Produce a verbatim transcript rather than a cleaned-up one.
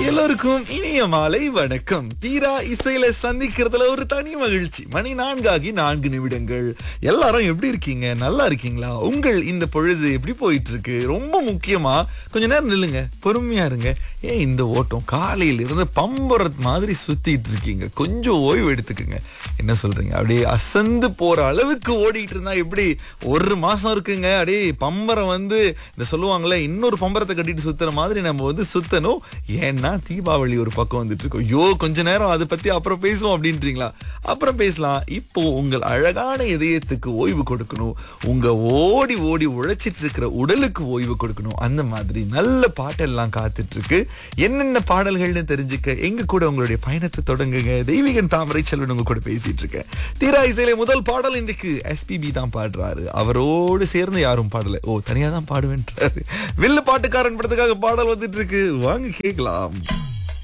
எல்லோருக்கும் இனிய மாலை வணக்கம். தீரா இசையில சந்திக்கிறதுல ஒரு தனி மகிழ்ச்சி. மணி நான்காகி நான்கு நிமிடங்கள். எல்லாரும் எப்படி இருக்கீங்க? நல்லா இருக்கீங்களா? உங்கள் இந்த பொழுது எப்படி போயிட்டு இருக்கு? ரொம்ப முக்கியமா கொஞ்ச நேரம் நில்லுங்க, பொறுமையா இருங்க. ஏன் இந்த ஓட்டம் காலையில இருந்து பம்பரத் மாதிரி சுத்திட்டு இருக்கீங்க? கொஞ்சம் ஓய்வு எடுத்துக்குங்க. என்ன சொல்றீங்க? அப்படியே அசந்து போற அளவுக்கு ஓடிட்டு இருந்தா எப்படி ஒரு மாசம் இருக்குங்க? அப்படியே பம்பரம் வந்து இந்த சொல்லுவாங்களே, இன்னொரு பம்பரத்தை கட்டிட்டு சுத்துற மாதிரி நம்ம வந்து சுத்தணும். ஏன்னா தீபாவளி ஒரு பக்கம் வந்துட்டு இருக்கு. ஐயோ, கொஞ்ச நேரம் அதை பத்தி அப்புறம் பேசுவோம் அப்படின்றீங்களா? அப்புறம் பேசலாம். இப்போ உங்கள் அழகான இதயத்துக்கு ஓய்வு கொடுக்கணும், உங்க ஓடி ஓடி உழைச்சிட்டு இருக்கிற உடலுக்கு ஓய்வு கொடுக்கணும். அந்த மாதிரி நல்ல பாட்டெல்லாம் காத்துட்டு இருக்கு. என்னென்ன பாடல்கள்னு தெரிஞ்சுக்க எங்க கூட உங்களுடைய பயணத்தை தொடங்குங்க. தெய்வீகன் தாமரை செல்வன் உங்க கூட பேசிட்டு இருக்கேன். தீரா இசையில முதல் பாடல் இன்றைக்கு எஸ்பிபி தான் பாடுறாரு. அவரோடு சேர்ந்து யாரும் பாடல. ஓ, தனியா தான் பாடுவேன்றாரு. வில்லு பாட்டுக்காரன் படத்துக்காக பாடல் வந்துட்டு இருக்கு. வாங்க கேட்கலாம்.